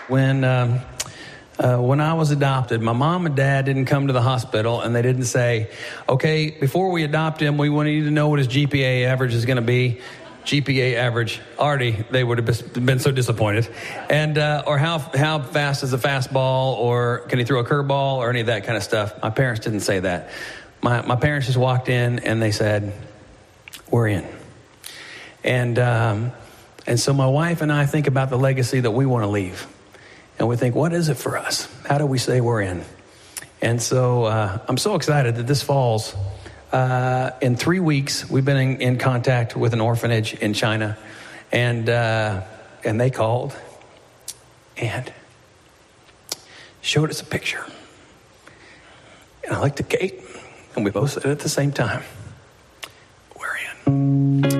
when I was adopted, my mom and dad didn't come to the hospital and they didn't say, okay, before we adopt him, we want you to know what his GPA average is going to be. GPA average, already they would have been so disappointed. And or how fast is a fastball, or can he throw a curveball, or any of that kind of stuff. My parents didn't say that. My parents just walked in and they said, we're in. And so my wife and I think about the legacy that we want to leave. And we think, what is it for us? How do we say we're in? And so I'm so excited that this falls. In 3 weeks, we've been in contact with an orphanage in China, and they called and showed us a picture. And I looked at Kate, and we both said at the same time, we're in.